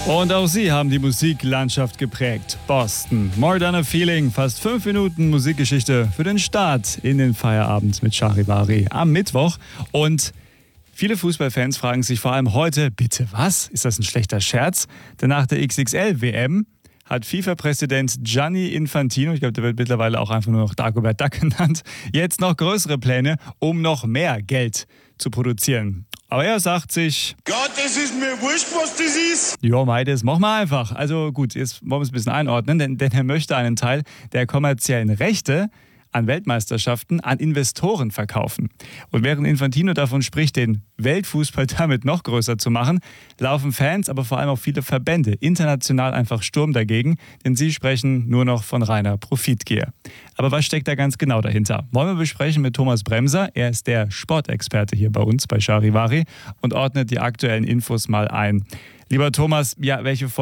Und auch sie haben die Musiklandschaft geprägt. Boston, More Than a Feeling, fast 5 Minuten Musikgeschichte für den Start in den Feierabend mit Charivari am Mittwoch. Und viele Fußballfans fragen sich vor allem heute, bitte was? Ist das ein schlechter Scherz? Denn nach der XXL-WM hat FIFA-Präsident Gianni Infantino, ich glaube, der wird mittlerweile auch einfach nur noch Dagobert Duck genannt, jetzt noch größere Pläne, um noch mehr Geld zu produzieren. Aber er sagt sich, Gott, das ist mir wurscht, was das ist. ja, mei, das machen wir einfach. Also gut, jetzt wollen wir es ein bisschen einordnen, denn er möchte einen Teil der kommerziellen Rechte an Weltmeisterschaften an Investoren verkaufen. Und während Infantino davon spricht, den Weltfußball damit noch größer zu machen, laufen Fans, aber vor allem auch viele Verbände international einfach Sturm dagegen, denn sie sprechen nur noch von reiner Profitgier. Aber was steckt da ganz genau dahinter? Wollen wir besprechen mit Thomas Bremser. Er ist der Sportexperte hier bei uns bei Charivari und ordnet die aktuellen Infos mal ein. Lieber Thomas, ja, welche